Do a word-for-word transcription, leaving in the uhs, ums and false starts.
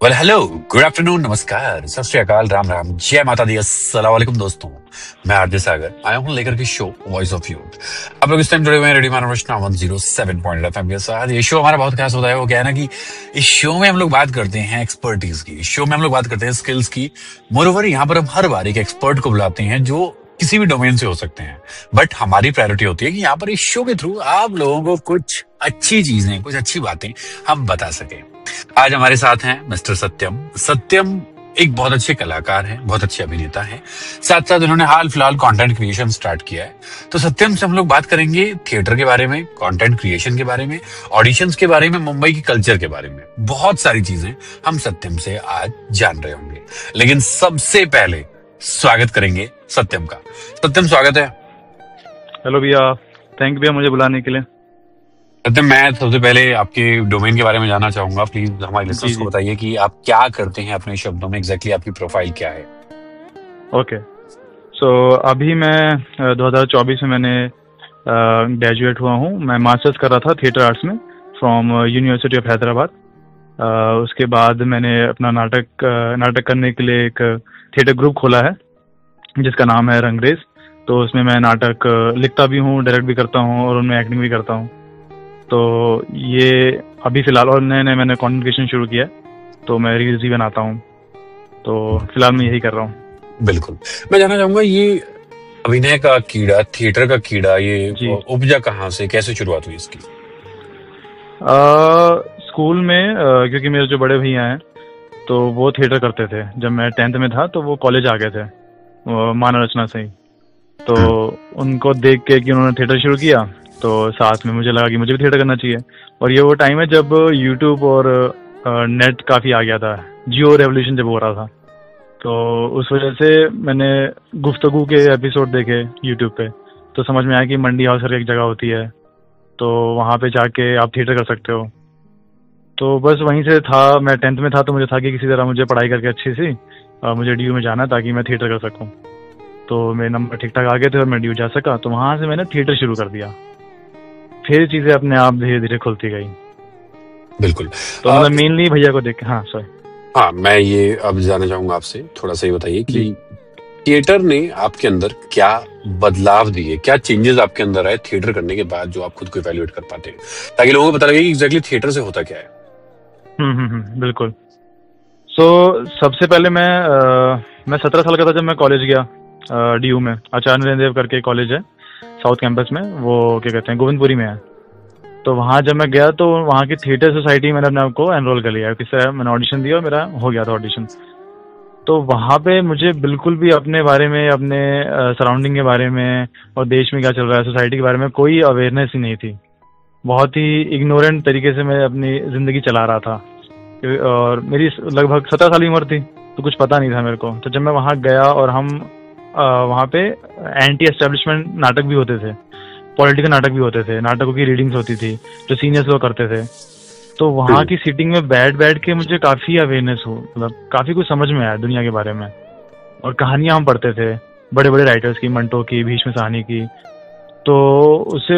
Well hello, good afternoon, नमस्कार, सत श्री अकाल, राम राम, जय माता दी, अस्सलाम वालेकुम दोस्तों। मैं आरजे सागर आया हूँ लेकर के शो वॉइस ऑफ यूथ। आप लोग इस टाइम जुड़े हुए हैं रेडियो मानव one zero seven point F M के साथ। ये शो हमारा बहुत खास होता है। वो क्या है ना कि इस शो में हम लोग बात करते हैं एक्सपर्टीज की, इस शो में हम लोग बात करते हैं स्किल्स की। मोरओवर यहाँ पर हम हर बार एक एक्सपर्ट को बुलाते हैं जो किसी भी डोमेन से हो सकते हैं, बट हमारी प्रायोरिटी होती है कि यहाँ पर इस शो के थ्रू आप लोगों को कुछ अच्छी चीजें, कुछ अच्छी बातें हम बता सकें। आज हमारे साथ हैं मिस्टर सत्यम। सत्यम एक बहुत अच्छे कलाकार हैं, बहुत अच्छे अभिनेता हैं, साथ साथ उन्होंने हाल फिलहाल कंटेंट क्रिएशन स्टार्ट किया है। तो सत्यम से हम लोग बात करेंगे थिएटर के बारे में, कंटेंट क्रिएशन के बारे में, ऑडिशंस के बारे में, मुंबई की कल्चर के बारे में, बहुत सारी चीजें हम सत्यम से आज जान रहे होंगे। लेकिन सबसे पहले स्वागत करेंगे सत्यम का। सत्यम, स्वागत है। हेलो भैया, थैंक यू भैया मुझे बुलाने के लिए। सत्यम, मैं सबसे पहले आपके डोमेन के बारे में जानना चाहूंगा। प्लीज हमारे लिसनर्स को बताइए कि आप क्या करते हैं अपने शब्दों में, एग्जैक्टली आपकी प्रोफाइल क्या है। ओके, सो अभी मैं दो हज़ार चौबीस में मैंने ग्रेजुएट हुआ हूँ। मैं मास्टर्स कर रहा था थिएटर आर्ट्स में from university of Hyderabad. uh, उसके बाद मैंने अपना नाटक uh, नाटक करने के लिए एक थिएटर ग्रुप खोला है जिसका नाम है रंगरेज। तो उसमें मैं नाटक लिखता भी हूँ, डायरेक्ट भी करता हूँ और उनमें एक्टिंग भी करता हूँ। तो ये अभी फिलहाल, और नए नए मैंने कंटेंट क्रिएशन शुरू किया है, तो मैं रील्स भी बनाता हूँ। तो फिलहाल मैं यही कर रहा हूँ। बिल्कुल, मैं जानना चाहूंगा ये अभिनय का कीड़ा, थिएटर का कीड़ा, ये उपजा कहाँ से, कैसे शुरुआत हुई इसकी? आ, स्कूल में आ, क्योंकि मेरे जो बड़े भैया हैं तो वो थिएटर करते थे। जब मैं टेंथ में था तो वो कॉलेज आ गए थे मानव रचना से ही। तो उनको देख के कि उन्होंने थिएटर शुरू किया तो साथ में मुझे लगा कि मुझे भी थिएटर करना चाहिए। और ये वो टाइम है जब यूट्यूब और नेट काफ़ी आ गया था, जियो रेवोल्यूशन जब हो रहा था। तो उस वजह से मैंने गुफ्तगू के एपिसोड देखे यूट्यूब पे, तो समझ में आया कि मंडी हाउस करके एक जगह होती है, तो वहाँ पे जाके आप थिएटर कर सकते हो। तो बस वहीं से था। मैं टेंथ में था तो मुझे था कि किसी तरह मुझे पढ़ाई करके अच्छी सी मुझे डी यू में जाना ताकि मैं थिएटर कर सकूँ। तो मेरे नंबर ठीक ठाक आ गए थे और मैं डी यू जा सका। तो वहाँ से मैंने थिएटर शुरू कर दिया। फिर चीजें अपने आप धीरे धीरे खुलती गई। बिल्कुल। तो मतलब मेनली भैया को देख, हाँ सॉरी, हाँ मैं ये अब जानना चाहूंगा आपसे, थोड़ा सा ये बताइए कि थिएटर ने आपके अंदर क्या बदलाव दिए, क्या चेंजेस आपके अंदर आए थिएटर करने के बाद जो आप खुद को इवैल्यूएट कर पाते हैं, ताकि लोगों को पता लगे कि एग्जैक्टली थिएटर से होता क्या है। हम्म हम्म बिल्कुल। सो so, सबसे पहले मैं आ, मैं सत्रह साल का था जब मैं कॉलेज गया डी यू में। आचार्य नरेंद्र करके कॉलेज है साउथ कैंपस में, वो क्या कहते हैं गोविंदपुरी में है। तो वहाँ जब मैं गया तो वहाँ की थिएटर सोसाइटी मैंने अपने आप को एनरोल कर लिया। किस तरह मैंने ऑडिशन दिया और मेरा हो गया था ऑडिशन। तो वहाँ पे मुझे बिल्कुल भी अपने बारे में, अपने सराउंडिंग के बारे में और देश में क्या चल रहा है, सोसाइटी के बारे में कोई अवेयरनेस ही नहीं थी। बहुत ही इग्नोरेंट तरीके से मैं अपनी ज़िंदगी चला रहा था। और मेरी लगभग सत्रह साल की उम्र थी तो कुछ पता नहीं था मेरे को। तो जब मैं वहाँ गया और हम वहाँ पे एंटी एस्टेब्लिशमेंट नाटक भी होते थे, पॉलिटिकल नाटक भी होते थे, नाटकों की रीडिंग्स होती थी जो सीनियर्स लोग करते थे। तो वहाँ की सीटिंग में बैठ बैठ के मुझे काफ़ी अवेयरनेस हो, मतलब काफ़ी कुछ समझ में आया दुनिया के बारे में। और कहानियाँ हम पढ़ते थे बड़े बड़े राइटर्स की, मंटो की, भीष्म साहनी की। तो उससे